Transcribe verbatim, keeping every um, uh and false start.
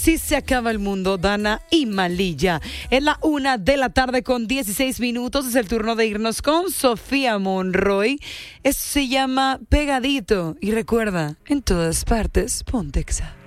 Así se acaba el mundo, Dana y Malilla. Es la una de la tarde con dieciséis minutos. Es el turno de irnos con Sofía Monroy. Esto se llama Pegadito. Y recuerda, en todas partes, Pontexa.